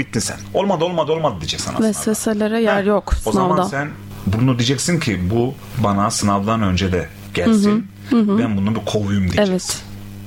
bittin sen. Olmadı diyecek sana. Vesveselere yer yok o sınavda. O zaman sen bunu diyeceksin ki bu bana sınavdan önce de gelsin. Ben bunu bir kovuyum diyeceksin. Evet.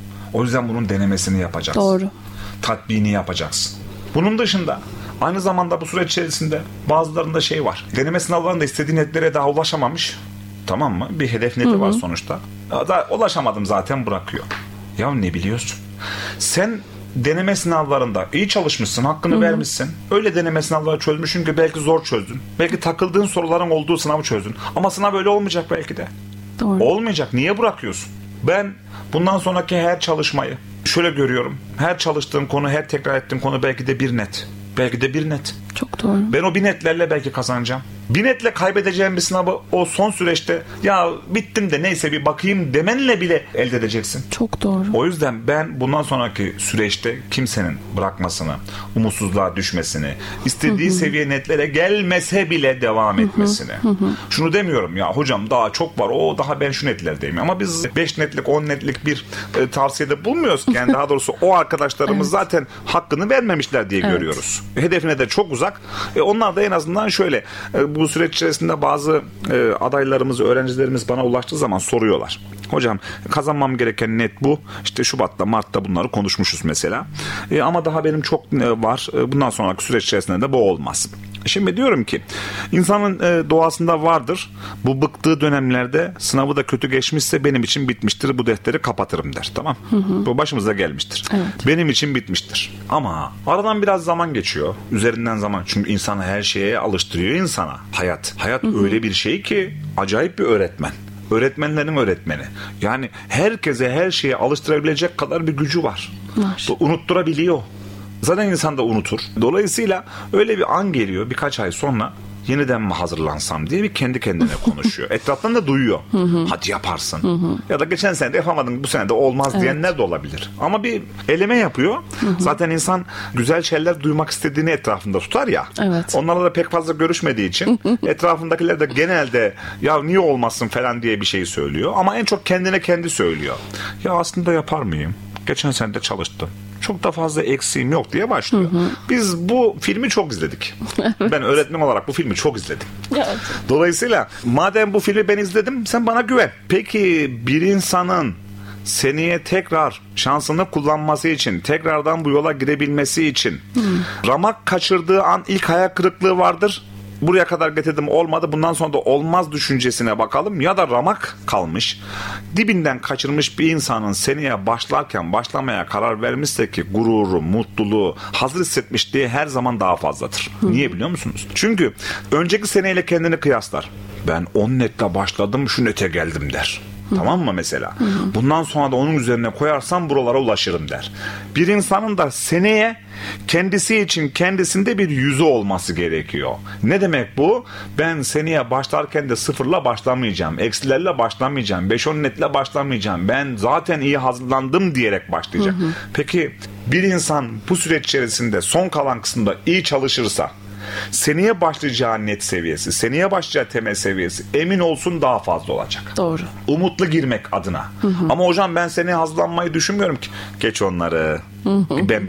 O yüzden bunun denemesini yapacaksın. Doğru. Tatbini yapacaksın. Bunun dışında aynı zamanda bu süreç içerisinde bazılarında şey var. Deneme sınavlarında istediği netlere daha ulaşamamış. Tamam mı? Bir hedef neti var sonuçta. Daha ulaşamadım zaten bırakıyor. Ya ne biliyorsun? Sen deneme sınavlarında iyi çalışmışsın, hakkını vermişsin. Öyle deneme sınavları çözmüşsün ki belki zor çözdün. Belki takıldığın soruların olduğu sınavı çözdün. Ama sınav öyle olmayacak belki de. Doğru. Olmayacak. Niye bırakıyorsun? Ben bundan sonraki her çalışmayı şöyle görüyorum. Her çalıştığım konu, her tekrar ettiğim konu belki de bir net. Belki de bir net. Çok doğru. Ben o bir netlerle belki kazanacağım. Bir netle kaybedeceğim bir sınavı o son süreçte ya bittim de neyse bir bakayım demenle bile elde edeceksin. Çok doğru. O yüzden ben bundan sonraki süreçte kimsenin bırakmasını, umutsuzluğa düşmesini, istediği seviye netlere gelmese bile devam etmesini. Şunu demiyorum ya hocam daha çok var, o daha ben şu netlerdeyim. Ama biz 5 netlik 10 netlik bir tavsiyede bulmuyoruz. Yani daha doğrusu o arkadaşlarımız zaten hakkını vermemişler diye görüyoruz. Hedefine de çok uzak. Onlar da en azından şöyle bu süreç içerisinde bazı adaylarımız, öğrencilerimiz bana ulaştığı zaman soruyorlar. Hocam kazanmam gereken net bu. İşte Şubat'ta, Mart'ta bunları konuşmuşuz mesela. Ama daha benim çok var. Bundan sonraki süreç içerisinde de bu olmaz. Şimdi diyorum ki insanın doğasında vardır. Bu bıktığı dönemlerde sınavı da kötü geçmişse benim için bitmiştir. Bu defteri kapatırım der. Tamam. Bu başımıza gelmiştir. Evet. Benim için bitmiştir. Ama aradan biraz zaman geçiyor. Üzerinden zaman. Çünkü insan her şeye alıştırıyor insana. Hayat. Hayat öyle bir şey ki acayip bir öğretmen. Öğretmenlerin öğretmeni. Yani herkese her şeye alıştırabilecek kadar bir gücü var. Unutturabiliyor. Zaten insan da unutur. Dolayısıyla öyle bir an geliyor birkaç ay sonra yeniden mi hazırlansam diye bir kendi kendine konuşuyor. Etraftan da duyuyor. Hadi yaparsın. Ya da geçen sene de yapamadın bu sene de olmaz diyenler de olabilir. Ama bir eleme yapıyor. Zaten insan güzel şeyler duymak istediğini etrafında tutar ya. Evet. Onlarla da pek fazla görüşmediği için etrafındakiler de genelde ya niye olmasın falan diye bir şey söylüyor. Ama en çok kendine kendi söylüyor. Ya aslında yapar mıyım? Geçen sene de çalıştım. Çok da fazla eksiğim yok diye başlıyor. Biz bu filmi çok izledik. Ben öğretmen olarak bu filmi çok izledim. Evet. Dolayısıyla madem bu filmi ben izledim sen bana güven. Peki bir insanın seneye tekrar şansını kullanması için, tekrardan bu yola girebilmesi için ramak kaçırdığı an ilk hayal kırıklığı vardır. Buraya kadar getirdim olmadı, bundan sonra da olmaz düşüncesine bakalım. Ya da ramak kalmış, dibinden kaçırmış bir insanın seneye başlamaya karar vermişse ki gururu, mutluluğu, hazır hissetmişliği her zaman daha fazladır. Niye biliyor musunuz? Çünkü önceki seneyle kendini kıyaslar. Ben 10 netle başladım, şu nete geldim der. Tamam mı mesela? Bundan sonra da onun üzerine koyarsam buralara ulaşırım der. Bir insanın da seneye kendisi için kendisinde bir yüzü olması gerekiyor. Ne demek bu? Ben seneye başlarken de sıfırla başlamayacağım. Eksilerle başlamayacağım. 5-10 netle başlamayacağım. Ben zaten iyi hazırlandım diyerek başlayacak. Peki bir insan bu süreç içerisinde son kalan kısımda iyi çalışırsa seneye başlayacağı net seviyesi, seneye başlayacağı temel seviyesi emin olsun daha fazla olacak. Doğru. Umutlu girmek adına. Ama hocam ben seneye hazırlanmayı düşünmüyorum ki. Geç onları. Ben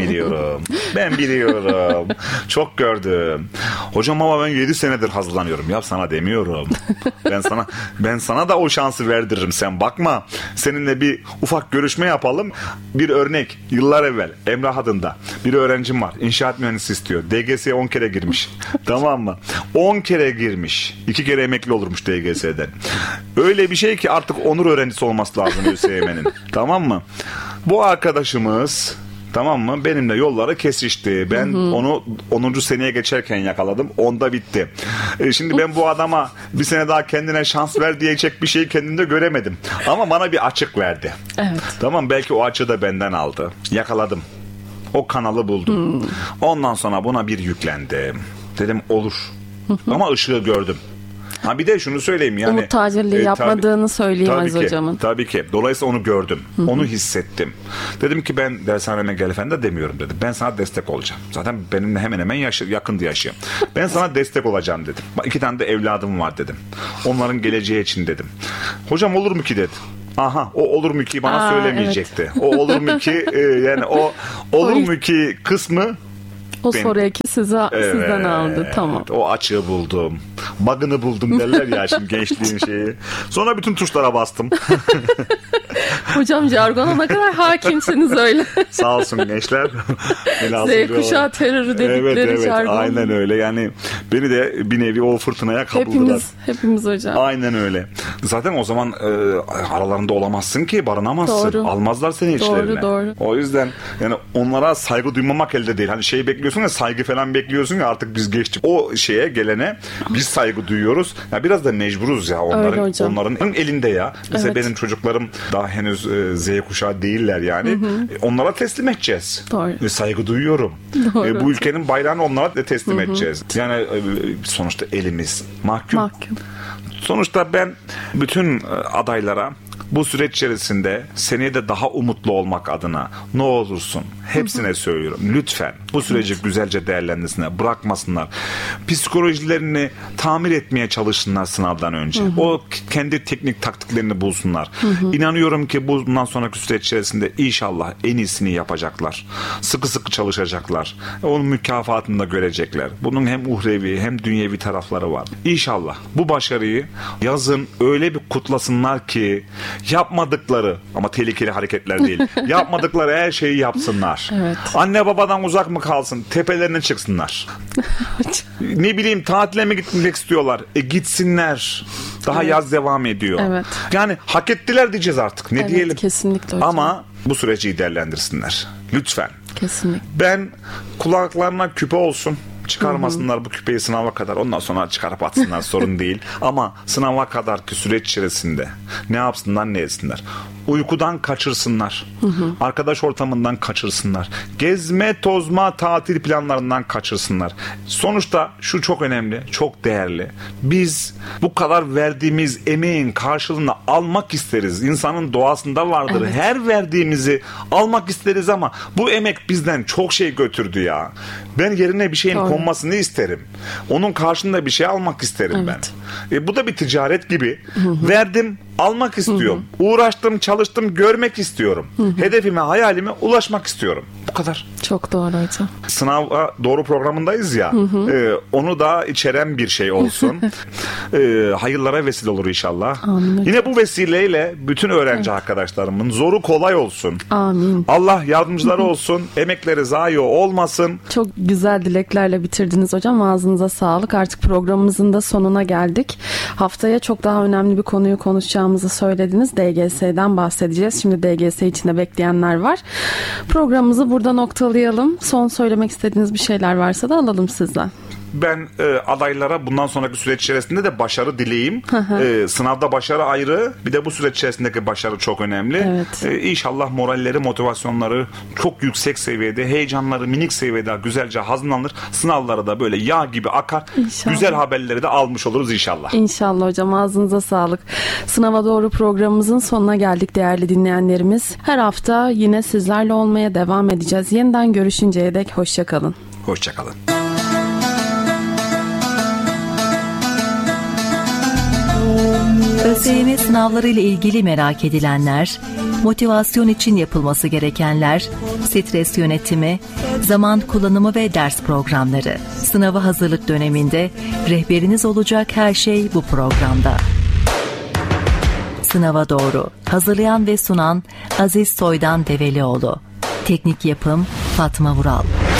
biliyorum. Çok gördüm. Hocam ama ben 7 senedir hazırlanıyorum. Ya sana demiyorum. Ben sana da o şansı verdiririm. Sen bakma. Seninle bir ufak görüşme yapalım. Bir örnek. Yıllar evvel Emrah adında bir öğrencim var. İnşaat mühendisi istiyor. DGS'ye 10 kere girmiş. Tamam mı? 10 kere girmiş. 2 kere emekli olurmuş DGS'den. Öyle bir şey ki artık onur öğrencisi olması lazım ÖSYM'nin. Tamam mı? Bu arkadaşımız, tamam mı, benimle yolları kesişti. Ben onu 10. seneye geçerken yakaladım. 10'da bitti. Şimdi ben bu adama bir sene daha kendine şans ver diyecek bir şeyi kendimde göremedim. Ama bana bir açık verdi. Evet. Tamam, belki o açığı da benden aldı. Yakaladım. O kanalı buldum. Ondan sonra buna bir yüklendim. Dedim olur. Ama ışığı gördüm. Ha bir de şunu söyleyeyim yani. Umut tacirliği yapmadığını söyleyemez hocamın. Tabii ki. Dolayısıyla onu gördüm. Onu hissettim. Dedim ki ben dershaneme gel efendi de demiyorum dedim. Ben sana destek olacağım. Zaten benimle hemen hemen yakındı yaşıyor. Ben sana destek olacağım dedim. 2 tane de evladım var dedim. Onların geleceği için dedim. Hocam olur mu ki dedi. Aha, o olur mu ki bana söylemeyecekti. Evet. O olur mu ki yani o olur mu ki kısmı O soru eki sizden aldı. Tamam. O açığı buldum. Bug'ını buldum derler ya şimdi gençliğin şeyi. Sonra bütün tuşlara bastım. Hocam jargona ne kadar hakimsiniz öyle. Sağ olsun gençler. Z kuşağı terörü dedikleri jargon. Aynen öyle. Yani beni de bir nevi o fırtınaya kapıldılar. Hepimiz hocam. Aynen öyle. Zaten o zaman aralarında olamazsın ki, barınamazsın. Doğru. Almazlar seni içlerine. Doğru. O yüzden yani onlara saygı duymamak elde değil. Hani şey bekliyorsun ya, saygı falan bekliyorsun ya, artık biz geçtik. O şeye gelene biz saygı duyuyoruz. Ya biraz da mecburuz ya onların elinde ya. Mesela benim çocuklarım daha henüz Z kuşağı değiller yani. Onlara teslim edeceğiz. Doğru. Saygı duyuyorum. Bu ülkenin bayrağını onlara da teslim edeceğiz. Yani sonuçta elimiz mahkum. Sonuçta ben bütün adaylara bu süreç içerisinde seneye de daha umutlu olmak adına ne olursun hepsine söylüyorum. Lütfen bu süreci güzelce değerlendirsinler, bırakmasınlar. Psikolojilerini tamir etmeye çalışsınlar sınavdan önce. O kendi teknik taktiklerini bulsunlar. İnanıyorum ki bundan sonraki süreç içerisinde inşallah en iyisini yapacaklar. Sıkı sıkı çalışacaklar. Onun mükafatını da görecekler. Bunun hem uhrevi hem dünyevi tarafları var. İnşallah bu başarıyı yazın öyle bir kutlasınlar ki yapmadıkları ama tehlikeli hareketler değil. Yapmadıkları her şeyi yapsınlar. Evet. Anne babadan uzak mı kalsın? Tepelerine çıksınlar. Ne bileyim, tatile mi gitmek istiyorlar? Gitsinler. Daha yaz devam ediyor. Evet. Yani hak ettiler diyeceğiz artık. Ne diyelim? Kesinlikle hocam. Ama bu süreci iyi değerlendirsinler. Lütfen. Kesinlikle. Ben kulaklarına küpe olsun. Çıkarmasınlar bu küpeyi sınava kadar. Ondan sonra çıkarıp atsınlar, sorun değil. Ama sınava kadarki süreç içerisinde ne yapsınlar, ne etsinler? Uykudan kaçırsınlar. Arkadaş ortamından kaçırsınlar. Gezme, tozma, tatil planlarından kaçırsınlar. Sonuçta şu çok önemli, çok değerli. Biz bu kadar verdiğimiz emeğin karşılığını almak isteriz. İnsanın doğasında vardır. Evet. Her verdiğimizi almak isteriz ama bu emek bizden çok şey götürdü ya. Ben yerine bir şeyin konmasını isterim. Onun karşılığında bir şey almak isterim ben. Bu da bir ticaret gibi. Verdim, almak istiyorum. Uğraştım, çalıştım, görmek istiyorum. Hedefime, hayalime ulaşmak istiyorum. Bu kadar. Çok doğru hocam. Sınava doğru programındayız ya. Onu da içeren bir şey olsun. Hayırlara vesile olur inşallah. Amin. Yine bu vesileyle bütün öğrenci arkadaşlarımın zoru kolay olsun. Amin. Allah yardımcıları olsun. Emekleri zayi olmasın. Çok güzel dileklerle bitirdiniz hocam. Ağzınıza sağlık. Artık programımızın da sonuna geldik. Haftaya çok daha önemli bir konuyu konuşacağımızı söylediniz. DGS'den bahsedeceğiz. Şimdi DGS içinde bekleyenler var. Programımızı burada noktalayalım. Son söylemek istediğiniz bir şeyler varsa da alalım sizden. Ben adaylara bundan sonraki süreç içerisinde de başarı dileyim. Sınavda başarı ayrı. Bir de bu süreç içerisindeki başarı çok önemli. Evet. İnşallah moralleri, motivasyonları çok yüksek seviyede, heyecanları minik seviyede güzelce hazırlanır. Sınavları da böyle yağ gibi akar. İnşallah. Güzel haberleri de almış oluruz inşallah. İnşallah hocam, ağzınıza sağlık. Sınava Doğru programımızın sonuna geldik değerli dinleyenlerimiz. Her hafta yine sizlerle olmaya devam edeceğiz. Yeniden görüşünceye dek hoşçakalın. Hoşçakalın. ÖSYM sınavları ile ilgili merak edilenler, motivasyon için yapılması gerekenler, stres yönetimi, zaman kullanımı ve ders programları. Sınava hazırlık döneminde rehberiniz olacak her şey bu programda. Sınava Doğru. Hazırlayan ve sunan Aziz Soydan Develioğlu. Teknik yapım Fatma Vural.